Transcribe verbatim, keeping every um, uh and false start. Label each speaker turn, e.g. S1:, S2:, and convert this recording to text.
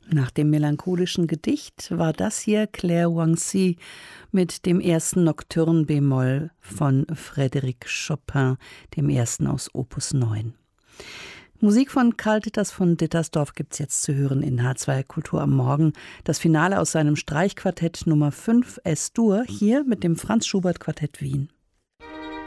S1: Nach dem melancholischen Gedicht war das hier Claire Wancy mit dem ersten Nocturne b-Moll von Frédéric Chopin, dem ersten aus Opus neun. Musik von Karl Ditters von Dittersdorf gibt es jetzt zu hören in H zwei Kultur am Morgen. Das Finale aus seinem Streichquartett Nummer fünf Es-Dur, hier mit dem Franz Schubert Quartett Wien.